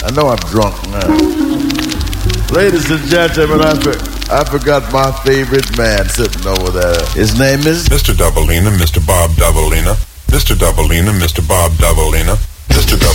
I know I'm drunk now. Ladies and gentlemen, I forgot my favorite man sitting over there. His name is Mr. Doubleina, Mr. Bob Doubleina. Mr. Doubleina, Mr. Bob Doubleina. Mr.